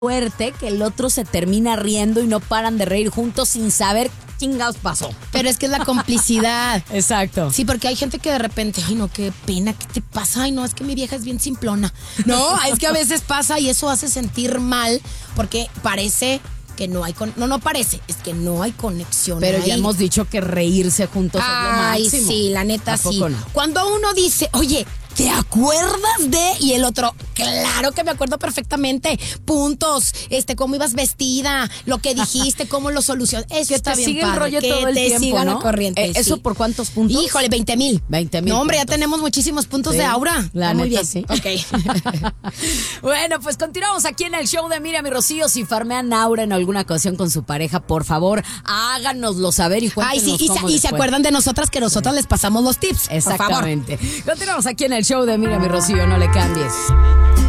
fuerte que el otro se termina riendo y no paran de reír juntos sin saber qué chingados pasó. Pero es que es la complicidad. Exacto. Sí, porque hay gente que de repente, ay, no, qué pena, ¿qué te pasa? Ay, no, es que mi vieja es bien simplona. No, es que a veces pasa y eso hace sentir mal porque parece que no hay no parece, es que no hay conexión. Pero ahí. ya hemos dicho que reírse juntos es lo máximo. Sí, la neta sí. No? Cuando uno dice, oye, ¿te acuerdas de? Y el otro, claro que me acuerdo perfectamente. Puntos, cómo ibas vestida, lo que dijiste, cómo lo solucionaste. Eso Que está te bien sigue el padre, rollo que todo el te tiempo, siga ¿no? la corriente. ¿Eso sí. por cuántos puntos? Híjole, 20,000. 20,000 No, hombre, puntos. ya tenemos muchísimos puntos Sí, de aura. la Muy neta, bien. sí. Ok. Bueno, pues continuamos aquí en el show de Miriam y Rocío. Si farmean Aura en alguna ocasión con su pareja, por favor, háganoslo saber y Ay, cuéntenos sí, cómo y les se fue. acuerdan de nosotras que nosotras les pasamos los tips. Por favor. Exactamente. Continuamos aquí en el show de Miriam y Rocío. No le cambies.